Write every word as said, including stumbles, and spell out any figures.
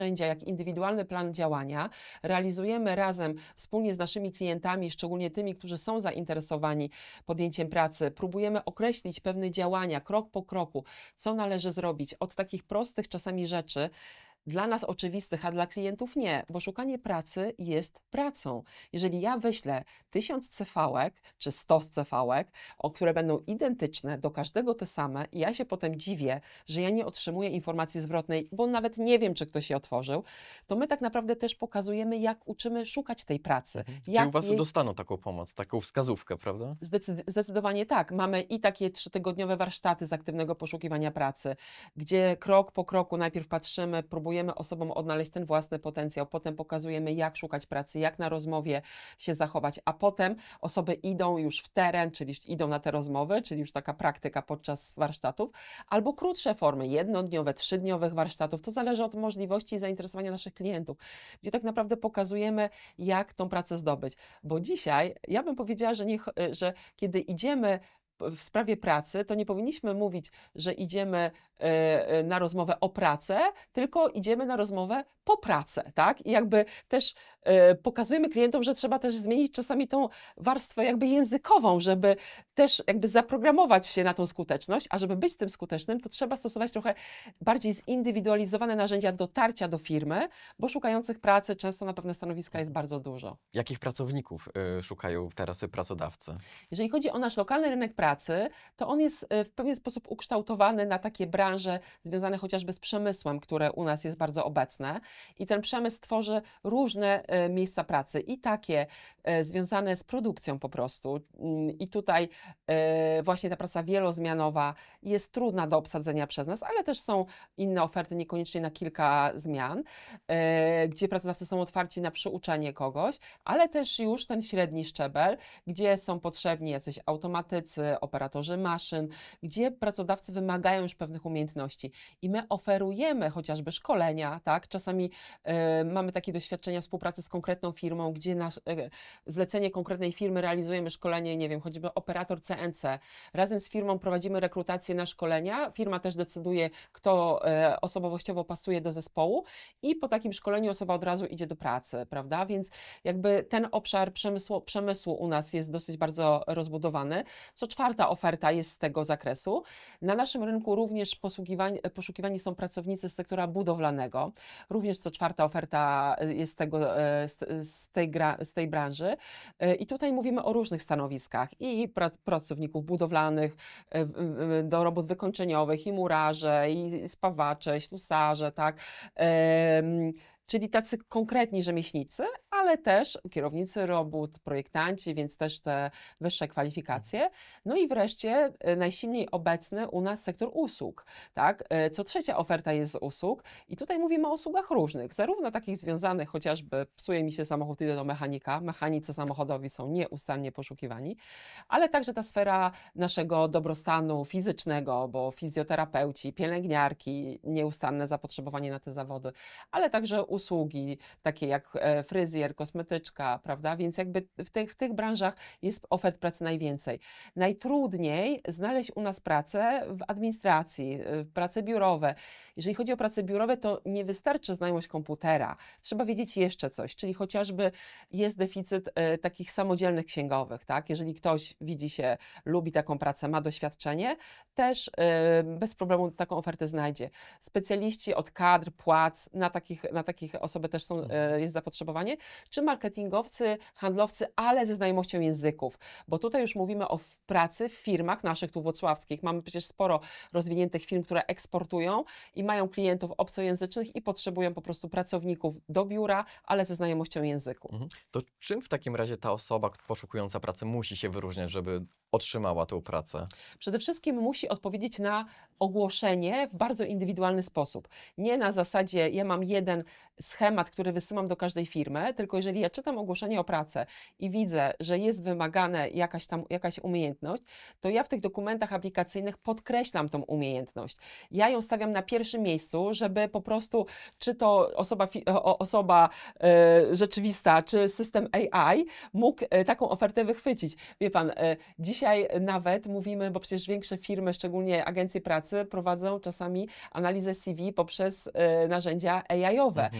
narzędzia, jak indywidualny plan działania. Realizujemy razem, wspólnie z naszymi klientami, szczególnie tymi, którzy są zainteresowani podjęciem pracy. Próbujemy określić pewne działania, krok po kroku, co należy zrobić. Od takich prostych czasami rzeczy, dla nas oczywistych, a dla klientów nie, bo szukanie pracy jest pracą. Jeżeli ja wyślę tysiąc cefałek czy sto cefałek, o które będą identyczne, do każdego te same, i ja się potem dziwię, że ja nie otrzymuję informacji zwrotnej, bo nawet nie wiem, czy ktoś je otworzył, to my tak naprawdę też pokazujemy, jak uczymy szukać tej pracy. Mhm. Czyli Jak u was jej... dostaną taką pomoc, taką wskazówkę, prawda? Zdecyd zdecydowanie tak. Mamy i takie trzytygodniowe warsztaty z aktywnego poszukiwania pracy, gdzie krok po kroku najpierw patrzymy, próbujemy osobom odnaleźć ten własny potencjał, potem pokazujemy, jak szukać pracy, jak na rozmowie się zachować, a potem osoby idą już w teren, czyli idą na te rozmowy, czyli już taka praktyka podczas warsztatów, albo krótsze formy, jednodniowe, trzydniowych warsztatów. To zależy od możliwości i zainteresowania naszych klientów, gdzie tak naprawdę pokazujemy, jak tą pracę zdobyć. Bo dzisiaj, ja bym powiedziała, że, nie, że kiedy idziemy w sprawie pracy, to nie powinniśmy mówić, że idziemy e, na rozmowę o pracę, tylko idziemy na rozmowę po pracę, tak? I jakby też e, pokazujemy klientom, że trzeba też zmienić czasami tą warstwę jakby językową, żeby też jakby zaprogramować się na tą skuteczność, a żeby być tym skutecznym, to trzeba stosować trochę bardziej zindywidualizowane narzędzia dotarcia do firmy, bo szukających pracy często na pewne stanowiska jest bardzo dużo. Jakich pracowników y, szukają teraz pracodawcy? Jeżeli chodzi o nasz lokalny rynek pracy, to on jest w pewien sposób ukształtowany na takie branże związane chociażby z przemysłem, które u nas jest bardzo obecne. I ten przemysł tworzy różne e, miejsca pracy i takie e, związane z produkcją po prostu. Mm, I tutaj e, właśnie ta praca wielozmianowa jest trudna do obsadzenia przez nas, ale też są inne oferty, niekoniecznie na kilka zmian, e, gdzie pracodawcy są otwarci na przyuczenie kogoś, ale też już ten średni szczebel, gdzie są potrzebni jacyś automatycy, operatorzy maszyn, gdzie pracodawcy wymagają już pewnych umiejętności. I my oferujemy chociażby szkolenia, tak? Czasami e, mamy takie doświadczenia współpracy z konkretną firmą, gdzie na e, zlecenie konkretnej firmy realizujemy szkolenie, nie wiem, choćby operator C N C. Razem z firmą prowadzimy rekrutację na szkolenia, firma też decyduje, kto e, osobowościowo pasuje do zespołu i po takim szkoleniu osoba od razu idzie do pracy, prawda? Więc jakby ten obszar przemysłu, przemysłu u nas jest dosyć bardzo rozbudowany. Co czwarta oferta jest z tego zakresu. Na naszym rynku również poszukiwani, poszukiwani są pracownicy z sektora budowlanego. Również co czwarta oferta jest z, tego, z, z, tej, gra, z tej branży. I tutaj mówimy o różnych stanowiskach i prac, pracowników budowlanych, do robót wykończeniowych, i murarze, i spawacze, ślusarze, tak. Czyli tacy konkretni rzemieślnicy, ale też kierownicy robót, projektanci, więc też te wyższe kwalifikacje. No i wreszcie najsilniej obecny u nas sektor usług, tak? Co trzecia oferta jest z usług i tutaj mówimy o usługach różnych, zarówno takich związanych chociażby, psuje mi się samochód, idę do mechanika, mechanicy samochodowi są nieustannie poszukiwani, ale także ta sfera naszego dobrostanu fizycznego, bo fizjoterapeuci, pielęgniarki, nieustanne zapotrzebowanie na te zawody, ale także usługi takie jak fryzjer, kosmetyczka, prawda? Więc jakby w tych, w tych branżach jest ofert pracy najwięcej. Najtrudniej znaleźć u nas pracę w administracji, prace biurowe. Jeżeli chodzi o prace biurowe, to nie wystarczy znajomość komputera. Trzeba wiedzieć jeszcze coś, czyli chociażby jest deficyt e, takich samodzielnych księgowych, tak? Jeżeli ktoś widzi się, lubi taką pracę, ma doświadczenie, też e, bez problemu taką ofertę znajdzie. Specjaliści od kadr, płac, na takich, na takich osoby też są, e, jest zapotrzebowanie, czy marketingowcy, handlowcy, ale ze znajomością języków, bo tutaj już mówimy o pracy w firmach naszych tu włocławskich. Mamy przecież sporo rozwiniętych firm, które eksportują i mają klientów obcojęzycznych i potrzebują po prostu pracowników do biura, ale ze znajomością języku. Mhm. To czym w takim razie ta osoba poszukująca pracy musi się wyróżniać, żeby otrzymała tę pracę? Przede wszystkim musi odpowiedzieć na ogłoszenie w bardzo indywidualny sposób. Nie na zasadzie, ja mam jeden schemat, który wysyłam do każdej firmy, tylko jeżeli ja czytam ogłoszenie o pracę i widzę, że jest wymagane jakaś tam jakaś umiejętność, to ja w tych dokumentach aplikacyjnych podkreślam tą umiejętność. Ja ją stawiam na pierwszym miejscu, żeby po prostu, czy to osoba, osoba e, rzeczywista, czy system A I mógł e, taką ofertę wychwycić. Wie pan, e, dzisiaj nawet mówimy, bo przecież większe firmy, szczególnie agencje pracy, prowadzą czasami analizę C V poprzez e, narzędzia A I-owe. Mhm.